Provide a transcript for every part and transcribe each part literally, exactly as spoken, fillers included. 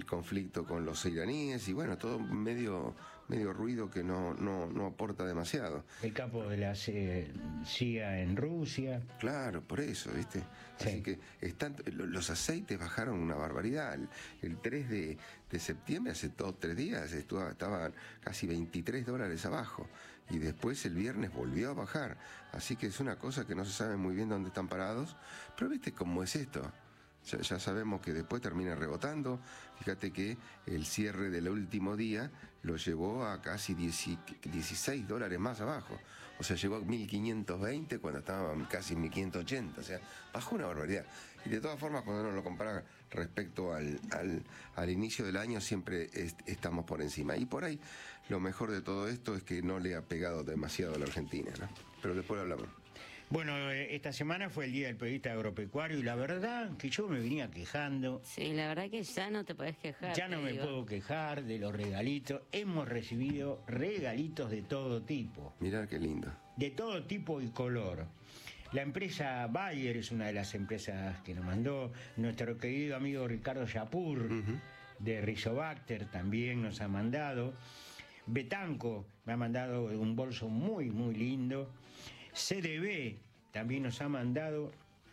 conflicto con los iraníes y bueno, todo medio medio ruido que no, no, no aporta demasiado. El campo de la C I A en Rusia. Claro, por eso, ¿viste? Sí. Así que están, los aceites bajaron una barbaridad. El, el tres de septiembre, hace dos tres días, estuvo, estaban casi veintitrés dólares abajo. Y después el viernes volvió a bajar. Así que es una cosa que no se sabe muy bien dónde están parados. Pero ¿viste cómo es esto? Ya, ya sabemos que después termina rebotando. Fíjate que el cierre del último día lo llevó a casi dieciséis dólares más abajo. O sea, llegó a mil quinientos veinte cuando estaba casi mil quinientos ochenta. O sea, bajó una barbaridad. Y de todas formas, cuando uno lo compara respecto al, al, al inicio del año, siempre es, estamos por encima. Y por ahí, lo mejor de todo esto es que no le ha pegado demasiado a la Argentina, ¿no? Pero después hablamos. Bueno, esta semana fue el Día del Periodista Agropecuario y la verdad que yo me venía quejando. Sí, la verdad que ya no te podés quejar. Ya no me digo. puedo quejar de los regalitos. Hemos recibido regalitos de todo tipo. Mirá qué lindo. De todo tipo y color. La empresa Bayer es una de las empresas que nos mandó. Nuestro querido amigo Ricardo Yapur, uh-huh. de Rizobacter, también nos ha mandado. Betanco me ha mandado un bolso muy, muy lindo. C D B también nos ha mandado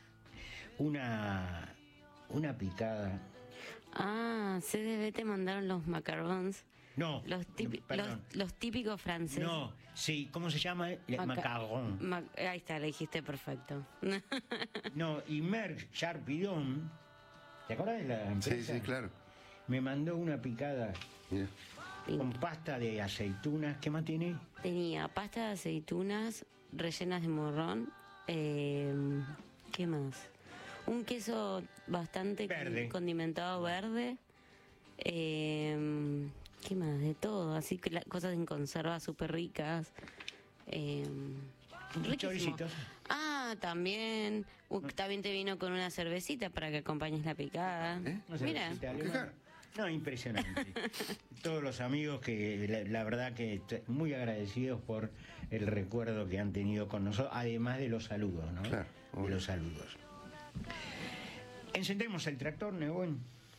una, una picada. Ah, C D B te mandaron los macarons. No, los, típi no los, los típicos franceses. No, sí, ¿cómo se llama? Maca Macaron. Ma ahí está, le dijiste perfecto. No, y Merck Charpidon, ¿te acuerdas de la empresa? Sí, sí, claro. Me mandó una picada. Mira. Con pasta de aceitunas. ¿Qué más tiene? Tenía pasta de aceitunas rellenas de morrón. Eh, ¿Qué más? Un queso bastante verde. condimentado verde. Eh, ¿Qué más? De todo. Así que la, cosas en conserva súper ricas. Eh, Choricitos. Ah, también. Uh, también te vino con una cervecita para que acompañes la picada. ¿Eh? Mira. No, impresionante. Todos los amigos que la, la verdad que muy agradecidos por el recuerdo que han tenido con nosotros, además de los saludos, ¿no? Claro, de los saludos. Encendemos el tractor, Nebuen.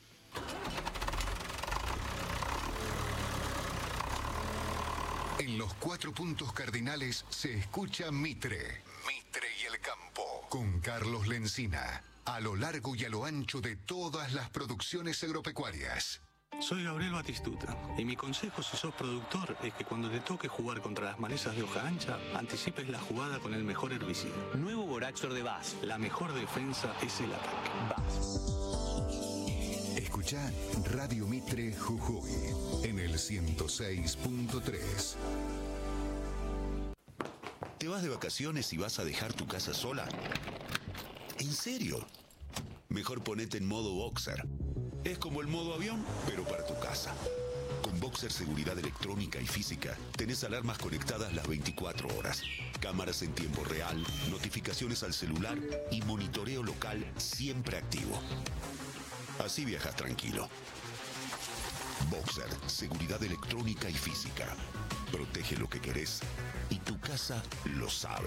En los cuatro puntos cardinales se escucha Mitre. Mitre y el campo. Con Carlos Lencina. A lo largo y a lo ancho de todas las producciones agropecuarias. Soy Gabriel Batistuta y mi consejo si sos productor es que cuando te toque jugar contra las malezas de hoja ancha, anticipes la jugada con el mejor herbicida. Nuevo Boraxor de B A S. La mejor defensa es el ataque. B A S. Escuchá Radio Mitre Jujuy en el ciento seis punto tres. ¿Te vas de vacaciones y vas a dejar tu casa sola? ¿En serio? Mejor ponete en modo Boxer. Es como el modo avión, pero para tu casa. Con Boxer Seguridad Electrónica y Física, tenés alarmas conectadas las veinticuatro horas, cámaras en tiempo real, notificaciones al celular y monitoreo local siempre activo. Así viajas tranquilo. Boxer Seguridad Electrónica y Física. Protege lo que querés y tu casa lo sabe.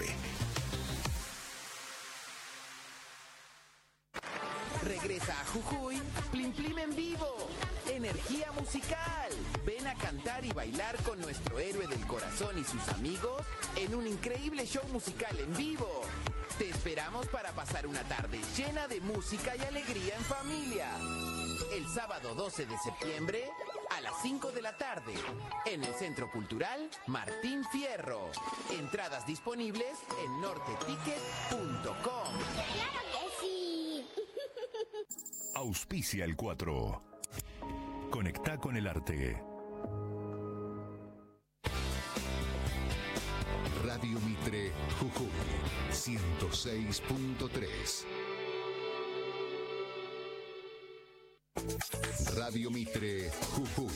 Regresa a Jujuy, Plim Plim en vivo, energía musical. Ven a cantar y bailar con nuestro héroe del corazón y sus amigos en un increíble show musical en vivo. Te esperamos para pasar una tarde llena de música y alegría en familia. El sábado doce de septiembre a las cinco de la tarde en el Centro Cultural Martín Fierro. Entradas disponibles en norte ticket punto com. ¡Claro que sí! Auspicia el cuatro. Conecta con el arte. Radio Mitre Jujuy ciento seis punto tres. Radio Mitre Jujuy.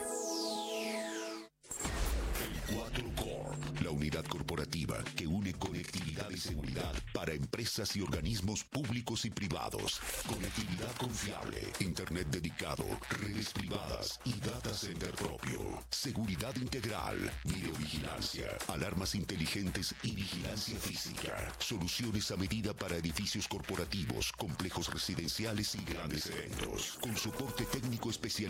El cuatro Corp, la unidad corporativa que une conectividad y seguridad para empresas y organismos públicos y privados. Conectividad confiable, internet dedicado, redes privadas y data center propio. Seguridad integral, videovigilancia, alarmas inteligentes y vigilancia física. Soluciones a medida para edificios corporativos, complejos residenciales y grandes eventos. Con soporte técnico especial